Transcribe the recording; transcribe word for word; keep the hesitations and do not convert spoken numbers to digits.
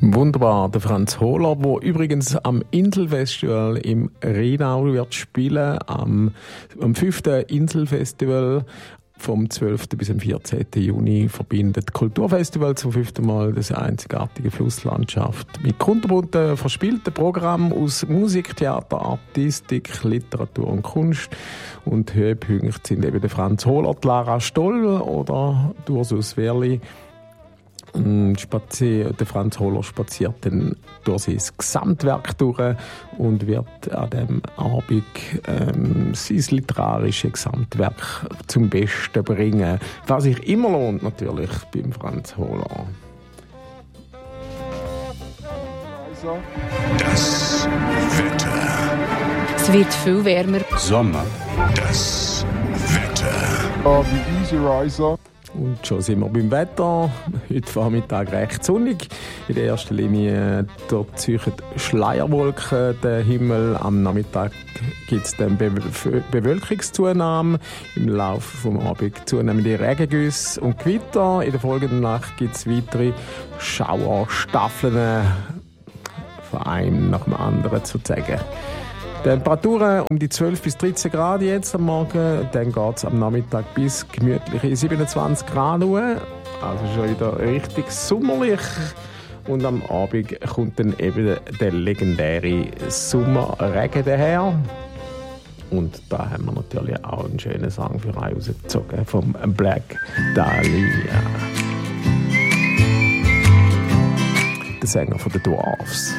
Wunderbar, der Franz Hohler, der übrigens am Inselfestival im Rheinau wird spielen, am, am fünften Inselfestival. Vom zwölften bis am vierzehnten Juni verbindet Kulturfestival zum fünften Mal das einzigartige Flusslandschaft mit kunterbuntem, verspielten Programm aus Musik, Theater, Artistik, Literatur und Kunst. Und Höhepunkte sind eben der Franz Hohler, die Lara Stoll oder Ursus Werli. Spazier, der Franz Hohler spaziert dann durch sein Gesamtwerk durch und wird an diesem Abend ähm, sein literarisches Gesamtwerk zum Besten bringen. Was sich immer lohnt, natürlich, beim Franz Hohler. Das Wetter. Es wird viel wärmer. Sommer. Das Wetter. Ah, die Easy Riser. Und schon sind wir beim Wetter. Heute Vormittag recht sonnig. In der ersten Linie dort ziehen Schleierwolken den Himmel. Am Nachmittag gibt es dann Be- Bewölkungszunahme. Im Laufe des Abends zunehmende Regengüsse und Gewitter. In der folgenden Nacht gibt es weitere Schauerstaffeln. Von einem nach dem anderen zu zeigen. Temperaturen um die zwölf bis dreizehn Grad jetzt am Morgen. Dann geht es am Nachmittag bis gemütliche siebenundzwanzig Grad hoch. Also schon wieder richtig sommerlich. Und am Abend kommt dann eben der legendäre Sommerregen daher. Und da haben wir natürlich auch einen schönen Song für euch rausgezogen vom Black Dahlia. Der Sänger von den Dwarfs.